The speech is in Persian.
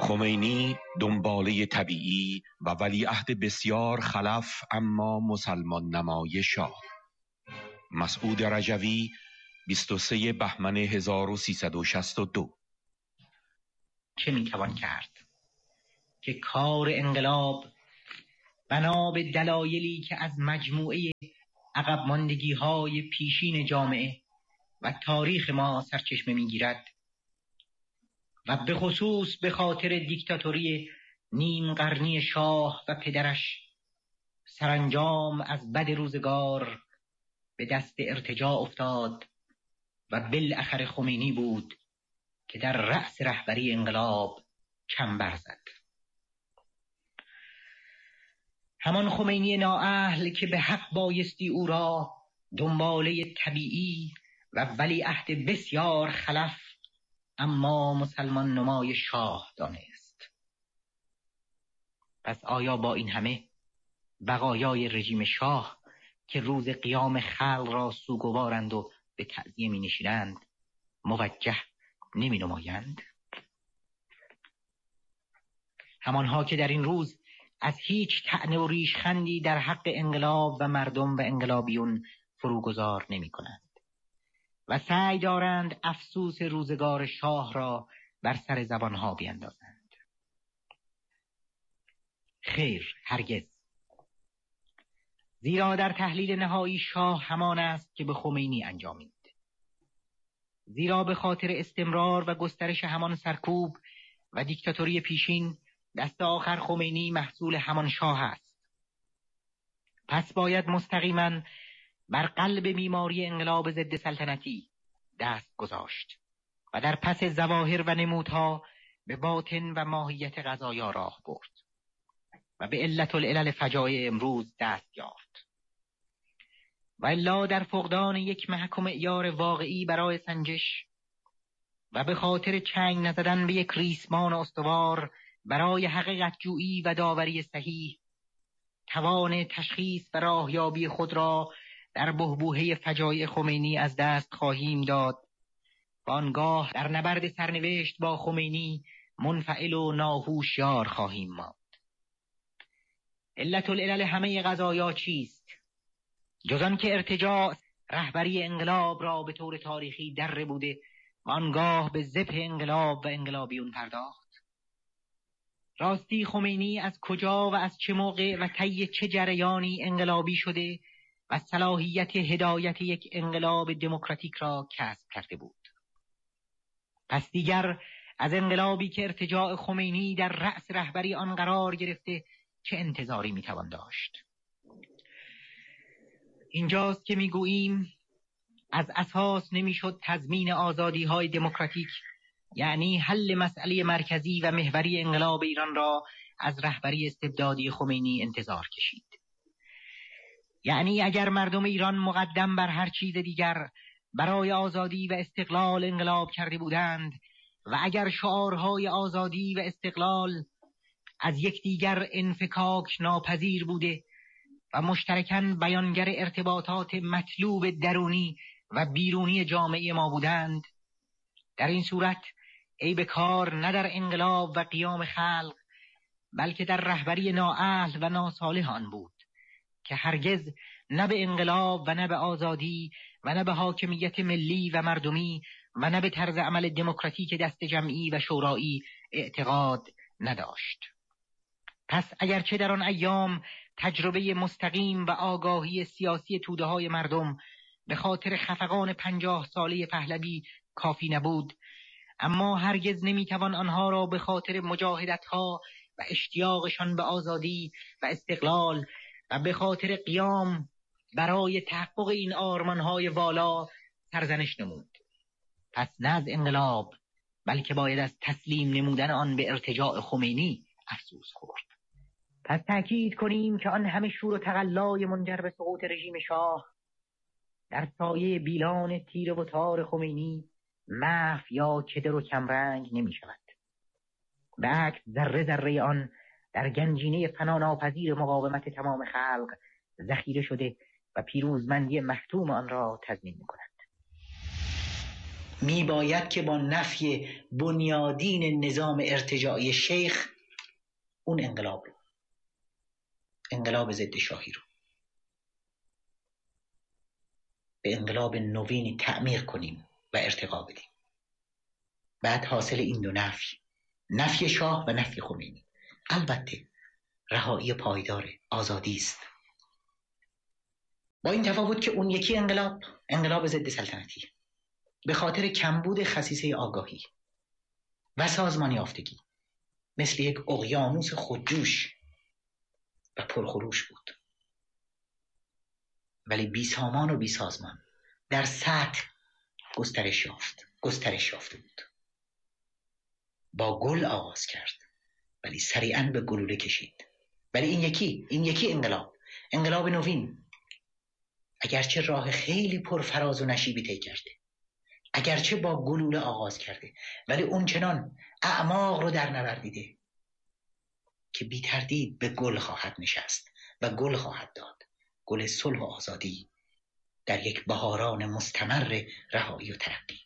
خمینی دنباله طبیعی و ولیعهد بسیار خلف اما مسلمان نمای شاه. مسعود رجوی 23 بهمن 1362. چه میتوان کرد که کار انقلاب بنا به دلایلی که از مجموعه عقب ماندگی‌های پیشین جامعه و تاریخ ما سرچشمه میگیرد و به خصوص به خاطر دیکتاتوری نیم قرنی شاه و پدرش سرانجام از بد روزگار به دست ارتجاع افتاد و بالاخره خمینی بود که در رأس رهبری انقلاب چنبر زد. همان خمینی نااهل که به حق بایستی او را دنباله طبیعی و ولیعهد بسیار خلف اما مسلمان نمای شاه دانست. پس آیا با این همه بقایای رژیم شاه که روز قیام خلق را سوگوارند و به تعزیه می نشینند موجه نمی نمایند؟ همانها که در این روز از هیچ طعنه و ریشخندی در حق انقلاب و مردم و انقلابیون فروگذار نمی کنند و سعی دارند افسوس روزگار شاه را بر سر زبانها بیندازند. خیر، هرگز. زیرا در تحلیل نهایی شاه همان است که به خمینی انجامید. زیرا به خاطر استمرار و گسترش همان سرکوب و دیکتاتوری پیشین دست آخر خمینی محصول همان شاه است. پس باید مستقیما بر قلب بیماری انقلاب ضد سلطنتی دست گذاشت و در پس ظواهر و نمودها به باطن و ماهیت قضایا راه برد و به علت العلل فجایع امروز دست یافت. و الا در فقدان یک محک و معیار واقعی برای سنجش و به خاطر چنگ نزدن به یک ریسمان استوار برای حقیقت جویی و داوری صحیح، توان تشخیص و راهیابی خود را در بحبوحه فجایع خمینی از دست خواهیم داد و آنگاه در نبرد سرنوشت با خمینی منفعل و ناهوشیار خواهیم ماند. علت العلل همه قضایا چیست؟ جز آن که ارتجاع رهبری انقلاب را به طور تاریخی دره بوده و آنگاه به ذبح انقلاب و انقلابیون پرداخت. راستی خمینی از کجا و از چه موقع و طی چه جریانی انقلابی شده و صلاحیت هدایت یک انقلاب دموکراتیک را کسب کرده بود؟ پس دیگر از انقلابی که ارتجاع خمینی در رأس رهبری آن قرار گرفته چه انتظاری میتوان داشت؟ اینجاست که میگوییم از اساس نمیشد تضمین آزادی‌های دموکراتیک، یعنی حل مسئله مرکزی و محوری انقلاب ایران را از رهبری استبدادی خمینی انتظار کشید. یعنی اگر مردم ایران مقدم بر هر چیز دیگر برای آزادی و استقلال انقلاب کرده بودند و اگر شعارهای آزادی و استقلال از یکدیگر انفکاک ناپذیر بوده و مشترکاً بیانگر ارتباطات مطلوب درونی و بیرونی جامعه ما بودند، در این صورت عیب کار نه در انقلاب و قیام خلق بلکه در رهبری نااهل و ناصالح آن بود که هرگز نه به انقلاب و نه به آزادی و نه به حاکمیت ملی و مردمی و نه به طرز عمل دموکراتیک دست جمعی و شورایی اعتقاد نداشت. پس اگرچه در آن ایام تجربه مستقیم و آگاهی سیاسی توده‌های مردم به خاطر خفقان 50 ساله پهلوی کافی نبود، اما هرگز نمیتوان آنها را به خاطر مجاهدت‌ها و اشتیاقشان به آزادی و استقلال و به خاطر قیام برای تحقق این آرمان‌های والا سرزنش نمود. پس نه از انقلاب بلکه باید از تسلیم نمودن آن به ارتجاع خمینی افسوس خورد. پس تأکید کنیم که آن همه شور و تقلای منجر به سقوط رژیم شاه در سایه بیلان تیره و تار خمینی محو یا کدر و کمرنگ نمی شود. به عکس ذره ذره آن در گنجینه فناناپذیر مقاومت تمام خلق ذخیره شده و پیروزمندی محتوم آن را تضمین می کند. میباید که با نفی بنیادین نظام ارتجاعی شیخ اون انقلاب ضد شاهی رو به انقلاب نوینی تعمیر کنیم و ارتقا بدیم. بعد حاصل این دو نفی شاه و نفی خمینی، البته رهایی پایدار آزادی است، با این تفاوت که اون یکی انقلاب ضد سلطنتی به خاطر کمبود خصیصه آگاهی و سازمان یافتگی مثل یک اقیانوس خودجوش و پرخروش بود، ولی بی سامان و بی سازمان در سطح گسترش یافته بود. با گل آغاز کرد ولی سریعاً به گلوله کشید. ولی این یکی انقلاب نوین، اگرچه راه خیلی پرفراز و نشیبی طی کرده، اگرچه با گلوله آغاز کرده، ولی اون چنان اعماق رو در نوردیده که بی تردید به گل خواهد نشست و گل خواهد داد، گل صلح و آزادی در یک بهاران مستمر رهایی و ترقی.